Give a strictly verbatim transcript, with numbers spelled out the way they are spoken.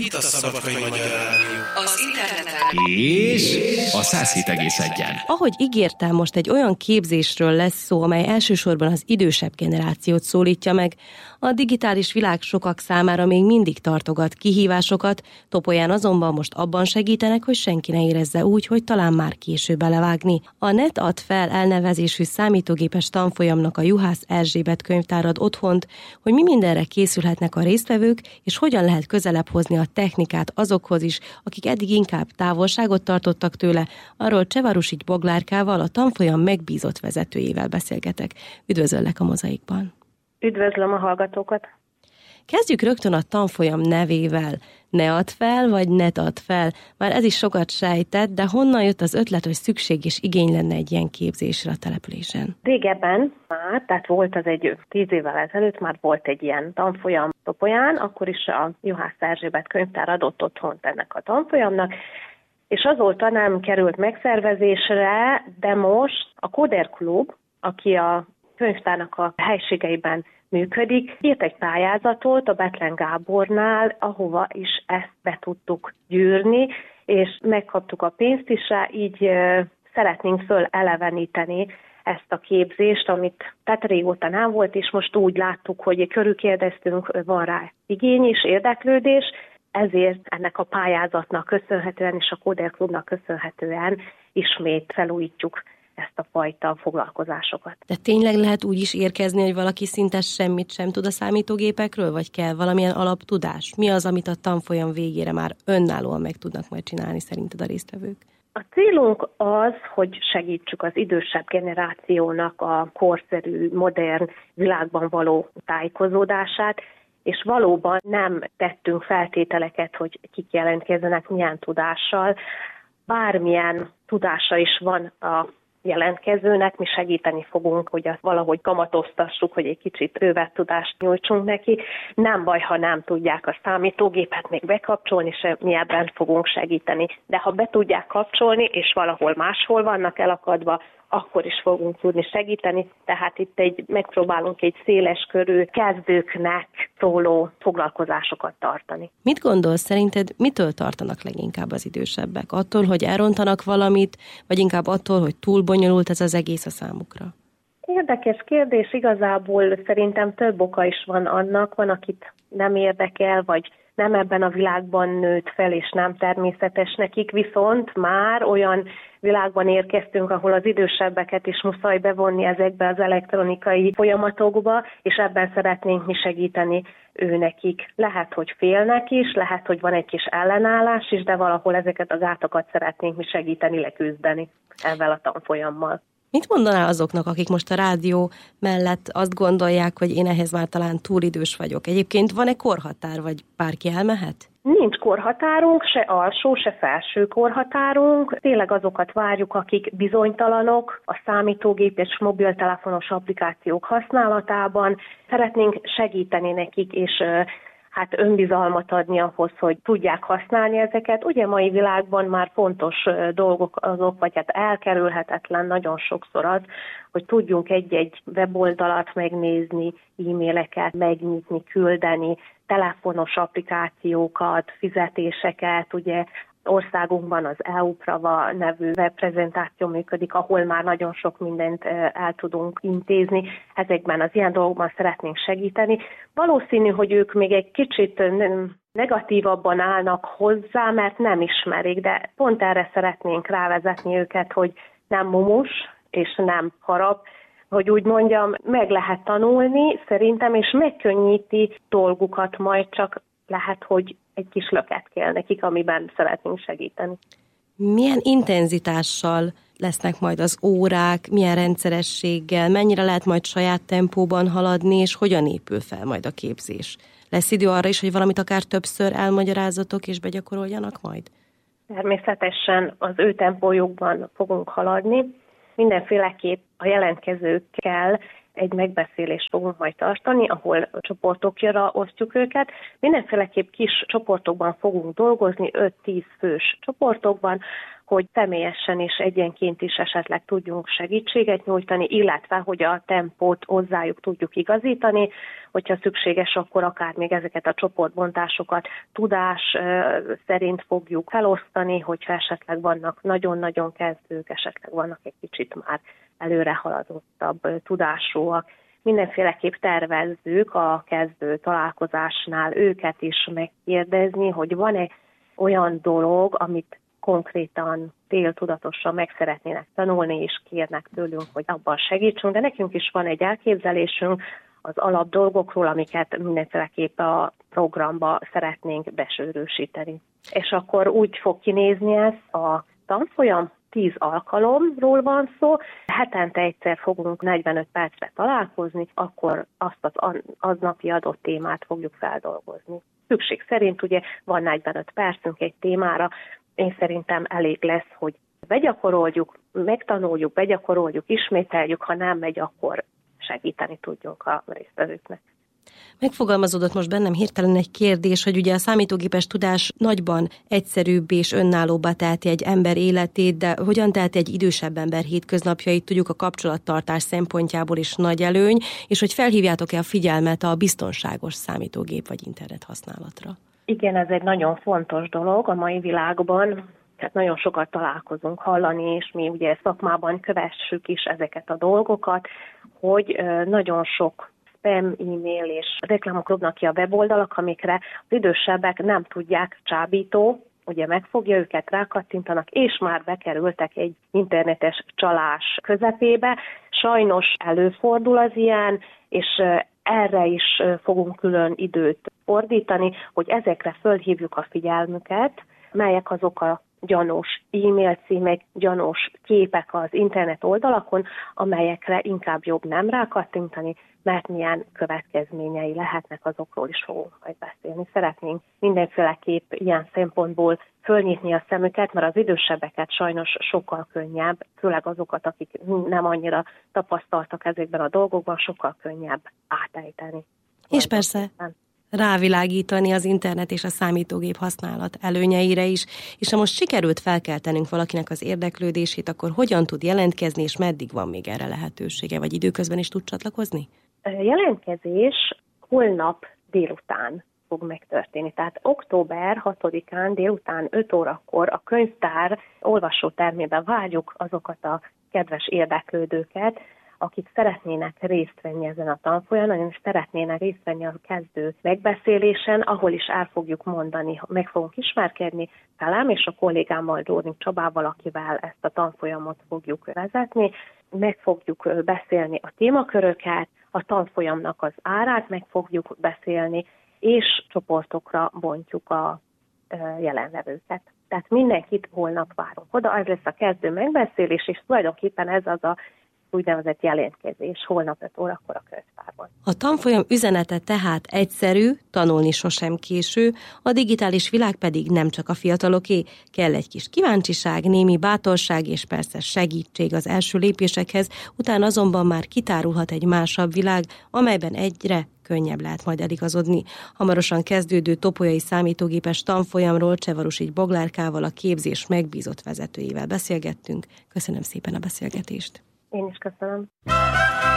Itt a Szabadkai Magyar Rádió. Az interneten. És a száz hét egész egyen. Ahogy ígértem, most egy olyan képzésről lesz szó, amely elsősorban az idősebb generációt szólítja meg. A digitális világ sokak számára még mindig tartogat kihívásokat, Topolyán azonban most abban segítenek, hogy senki ne érezze úgy, hogy talán már késő belevágni. A Net ad fel elnevezésű számítógépes tanfolyamnak a Juhász Erzsébet könyvtár ad otthont, hogy mi mindenre készülhetnek a résztvevők, és hogyan lehet közelebb hozni a technikát azokhoz is, akik eddig inkább távolságot tartottak tőle. Arról Csevarusics Boglárkával, a tanfolyam megbízott vezetőjével beszélgetek. Üdvözöllek a Mozaikban! Üdvözlöm a hallgatókat! Kezdjük rögtön a tanfolyam nevével. Ne add fel, vagy net add fel. Már ez is sokat sejtett, de honnan jött az ötlet, hogy szükség és igény lenne egy ilyen képzésre a településen? Régebben már, tehát volt az egy tíz évvel ezelőtt, már volt egy ilyen tanfolyam Topolyán, akkor is a Juhász Erzsébet könyvtár adott otthont ennek a tanfolyamnak, és azóta nem került megszervezésre, de most a Coder Klub, aki a könyvtárnak a helységeiben működik, írt egy pályázatot a Bethlen Gábornál, ahova is ezt be tudtuk gyűrni, és megkaptuk a pénzt is rá, így uh, szeretnénk föleleveníteni ezt a képzést, amit tehát régóta nem volt, és most úgy láttuk, hogy körülkérdeztünk, van rá igény és érdeklődés, ezért ennek a pályázatnak köszönhetően és a Coder Klubnak köszönhetően ismét felújítjuk ezt a fajta foglalkozásokat. De tényleg lehet úgy is érkezni, hogy valaki szinte semmit sem tud a számítógépekről, vagy kell valamilyen alaptudás? Mi az, amit a tanfolyam végére már önállóan meg tudnak majd csinálni szerinted a résztvevők? A célunk az, hogy segítsük az idősebb generációnak a korszerű, modern világban való tájékozódását, és valóban nem tettünk feltételeket, hogy kik jelentkezzenek milyen tudással. Bármilyen tudása is van a jelentkezőnek, mi segíteni fogunk, hogy azt valahogy kamatoztassuk, hogy egy kicsit bővebb tudást nyújtsunk neki. Nem baj, ha nem tudják a számítógépet még bekapcsolni, és mi ebben fogunk segíteni. De ha be tudják kapcsolni, és valahol máshol vannak elakadva, akkor is fogunk tudni segíteni. Tehát itt egy, megpróbálunk egy széles körű kezdőknek szóló foglalkozásokat tartani. Mit gondolsz, szerinted mitől tartanak leginkább az idősebbek? Attól, hogy elrontanak valamit, vagy inkább attól, hogy túl bonyolult ez az egész a számukra? Érdekes kérdés, igazából szerintem több oka is van annak, van, akit nem érdekel, vagy nem ebben a világban nőtt fel, és nem természetes nekik, viszont már olyan világban érkeztünk, ahol az idősebbeket is muszáj bevonni ezekbe az elektronikai folyamatokba, és ebben szeretnénk mi segíteni őnekik. Lehet, hogy félnek is, lehet, hogy van egy kis ellenállás is, de valahol ezeket a gátakat szeretnénk mi segíteni leküzdeni ezzel a tanfolyammal. Mit mondanál azoknak, akik most a rádió mellett azt gondolják, hogy én ehhez már talán túl idős vagyok? Egyébként van-e korhatár, vagy bárki elmehet? Nincs korhatárunk, se alsó, se felső korhatárunk. Tényleg azokat várjuk, akik bizonytalanok a számítógép és mobiltelefonos applikációk használatában. Szeretnénk segíteni nekik, és hát önbizalmat adni ahhoz, hogy tudják használni ezeket. Ugye mai világban már fontos dolgok azok, vagy hát elkerülhetetlen nagyon sokszor az, hogy tudjunk egy-egy weboldalat megnézni, e-maileket megnyitni, küldeni, telefonos applikációkat, fizetéseket, ugye országunkban az é u-Prava nevű webprezentáció működik, ahol már nagyon sok mindent el tudunk intézni. Ezekben az ilyen dolgokban szeretnénk segíteni. Valószínű, hogy ők még egy kicsit negatívabban állnak hozzá, mert nem ismerik, de pont erre szeretnénk rávezetni őket, hogy nem mumus és nem harap, hogy úgy mondjam, meg lehet tanulni szerintem, és megkönnyíti dolgukat, majd csak lehet, hogy egy kis löket kell nekik, amiben szeretnénk segíteni. Milyen intenzitással lesznek majd az órák, milyen rendszerességgel, mennyire lehet majd saját tempóban haladni, és hogyan épül fel majd a képzés? Lesz idő arra is, hogy valamit akár többször elmagyarázatok és begyakoroljanak majd? Természetesen az ő tempójukban fogunk haladni. Mindenféleképp a jelentkezőkkel egy megbeszélést fogunk majd tartani, ahol csoportokra osztjuk őket. Mindenféleképp kis csoportokban fogunk dolgozni, öt-tíz fős csoportokban, hogy személyesen és egyenként is esetleg tudjunk segítséget nyújtani, illetve hogy a tempót hozzájuk tudjuk igazítani, hogyha szükséges, akkor akár még ezeket a csoportbontásokat tudás szerint fogjuk felosztani, hogyha esetleg vannak nagyon-nagyon kezdők, esetleg vannak egy kicsit már előre haladottabb tudásúak. Mindenféleképp tervezzük a kezdő találkozásnál őket is megkérdezni, hogy van-e olyan dolog, amit konkrétan céltudatosan meg szeretnének tanulni, és kérnek tőlünk, hogy abban segítsünk, de nekünk is van egy elképzelésünk az alapdolgokról, amiket mindenféleképp a programba szeretnénk besőrűsíteni. És akkor úgy fog kinézni ez a tanfolyam, tíz alkalomról van szó, hetente egyszer fogunk negyvenöt percre találkozni, akkor azt az aznapi adott témát fogjuk feldolgozni. Szükség szerint ugye van negyvenöt percünk egy témára, én szerintem elég lesz, hogy begyakoroljuk, megtanuljuk, begyakoroljuk, ismételjük, ha nem megy, akkor segíteni tudjunk a résztvevőknek. Megfogalmazódott most bennem hirtelen egy kérdés, hogy ugye a számítógépes tudás nagyban egyszerűbb és önállóbbá teheti egy ember életét, de hogyan teheti egy idősebb ember hétköznapjait, tudjuk a kapcsolattartás szempontjából is nagy előny, és hogy felhívjátok-e a figyelmet a biztonságos számítógép vagy internet használatra? Igen, ez egy nagyon fontos dolog a mai világban. Tehát nagyon sokat találkozunk hallani, és mi ugye szakmában kövessük is ezeket a dolgokat, hogy nagyon sok spam, e-mail és reklámok robnak ki a weboldalak, amikre az idősebbek nem tudják, csábító, ugye megfogja őket, rákattintanak, és már bekerültek egy internetes csalás közepébe. Sajnos előfordul az ilyen, és erre is fogunk külön időt fordítani, hogy ezekre fölhívjuk a figyelmüket, melyek azok a gyanús e-mail címek, gyanús képek az internet oldalakon, amelyekre inkább jobb nem rákattintani, mert milyen következményei lehetnek, azokról is fogunk majd beszélni. Szeretnénk mindenféleképp ilyen szempontból fölnyitni a szemüket, mert az idősebbeket sajnos sokkal könnyebb, főleg azokat, akik nem annyira tapasztaltak ezekben a dolgokban, sokkal könnyebb átejteni. És persze rávilágítani az internet és a számítógép használat előnyeire is, és ha most sikerült felkeltenünk valakinek az érdeklődését, akkor hogyan tud jelentkezni, és meddig van még erre lehetősége, vagy időközben is tud csatlakozni? A jelentkezés holnap délután fog megtörténni. Tehát október hatodikán délután öt órakor a könyvtár olvasótermében várjuk azokat a kedves érdeklődőket, akik szeretnének részt venni ezen a tanfolyamon, és szeretnének részt venni a kezdő megbeszélésen, ahol is el fogjuk mondani, meg fogunk ismerkedni velem és a kollégámmal, Dórnik Csabával, akivel ezt a tanfolyamot fogjuk vezetni. Meg fogjuk beszélni a témaköröket, a tanfolyamnak az árát meg fogjuk beszélni, és csoportokra bontjuk a jelenlevőket. Tehát mindenkit holnap várunk oda, ez lesz a kezdő megbeszélés, és tulajdonképpen ez az a úgynevezett jelentkezés holnap öt órakor a könyvtárban. A tanfolyam üzenete tehát egyszerű, tanulni sosem késő, a digitális világ pedig nem csak a fiataloké, kell egy kis kíváncsiság, némi bátorság és persze segítség az első lépésekhez, utána azonban már kitárulhat egy másabb világ, amelyben egyre könnyebb lehet majd eligazodni. Hamarosan kezdődő topolyai számítógépes tanfolyamról Csevarusics Boglárkával, a képzés megbízott vezetőjével beszélgettünk. Köszönöm szépen a beszélgetést. Én is köszönöm.